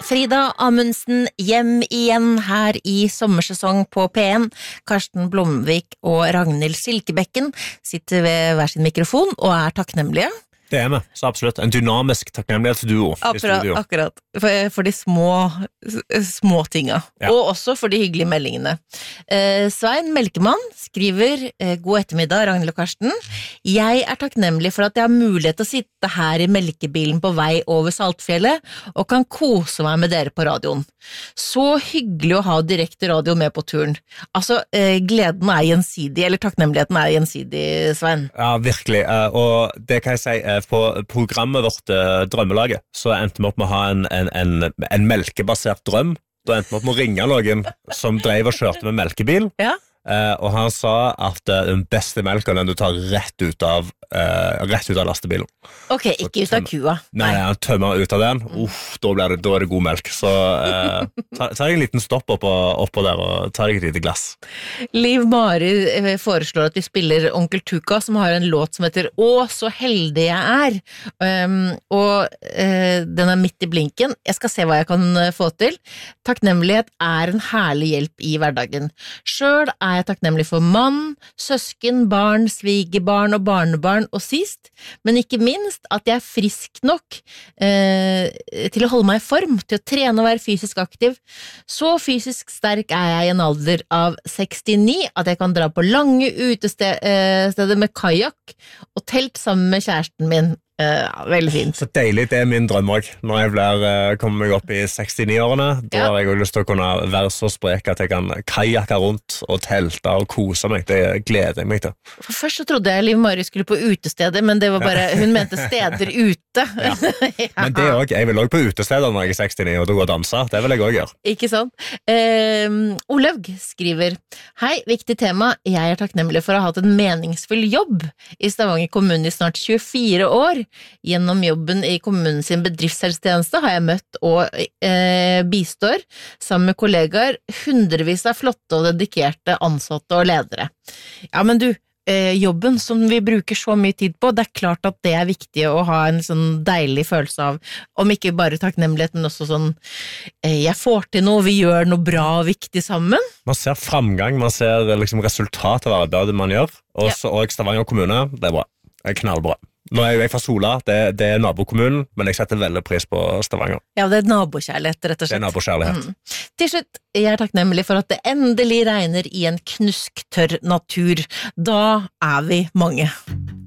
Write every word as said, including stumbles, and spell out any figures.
Frida Amundsen hjem igjen her i sommersesong på P en. Karsten Blomvik og Ragnhild Silkebekken sitter ved hver sin mikrofon og er takknemlige. Det er vi, så absolutt. En dynamisk takknemlighetsduo i studio. Akkurat, for, for de små, små tinga. Ja. Og også for de hyggelige meldingene. Eh, Svein Melkemann skriver, eh, god ettermiddag, Ragnhild og Karsten. Jeg er takknemlig for at jeg har mulighet til å sitte her i melkebilen på vei over Saltfjellet, og kan kose meg med dere på radioen. Så hyggelig å ha direkte radio med på turen. Altså, eh, gleden er gjensidig, eller takknemligheten er gjensidig, Svein. Ja, virkelig. Eh, og det kan jeg si, eh, på programmet vårt eh, Drømmelaget, så endte vi opp med å ha en, en, en, en melkebasert drøm. Da endte vi opp med å ringe noen som drev og kjørte med melkebil. Ja. Uh, og han sa at uh, den beste melken er den du tar rett ut av uh, rett ut av lastebilen. Ok, ikke ut av kua. Nei, nei, han tømmer ut av den. Uff, da, blir det, da er det god melk. Så uh, ta, ta en liten stopp oppå, oppå der og ta deg et lite glass. Liv Mari foreslår at vi spiller Onkel Tuka, som har en låt som heter Å, så heldig jeg er. Um, og uh, den er midt i blinken. Jeg skal se hva jeg kan få til. Takknemlighet er en herlig hjelp i hverdagen. Selv er jeg takknemlig for mann, søsken, barn, svigerbarn og barnebarn, og sist, men ikke minst, at jeg er frisk nok eh, til å holde meg i form, til å trene og være fysisk aktiv. Så fysisk sterk er jeg i en alder av sekstini, at jeg kan dra på lange utesteder med kajak og telt sammen med kjæresten min. Uh, veldig fint. Så deilig, det er min drøm også. Når jeg blir, uh, kommer meg opp i sekstini-årene, da ja. har jeg jo lyst til å kunne være så sprek at jeg kan kajakke rundt og telte og kose meg. Det gleder jeg meg til. For først så trodde jeg Liv Mari skulle på utestedet, men det var bare, hun mente steder ute. Ja. Ja. Men det også, jeg vil også på utesteder når jeg er sekstini og da går og danse. Det vil jeg også gjøre. Ikke sant? Uh, Olaug skriver, hei, viktig tema. Jeg er takknemlig for å ha hatt en meningsfull jobb i Stavanger kommune i snart tjuefire år. Gjennom jobben i kommunens bedriftshelsetjeneste har jeg møtt og eh, bistår sammen med kollegaer hundrevis av flotte og dedikerte ansatte og ledere. Ja, men du, eh, jobben som vi bruker så mye tid på, det er klart at det er viktig å ha en sånn deilig følelse av, om ikke bare takknemlighet, men også sånn, eh, jeg får til noe, vi gjør noe bra og viktig sammen. Man ser framgang, man ser liksom resultat av arbeidet man gjør, og, ja. så, og Stavanger kommune, det er bra, det er knallbra. Nå er jo jeg fra Sola, det, det er nabokommunen, men jeg setter veldig pris på Stavanger. Ja, det er nabokjærlighet, rett og slett. Det er nabokjærlighet. Mm. Til slutt, jeg er takknemlig for at det endelig regner i en knusktørr natur. Da er vi mange.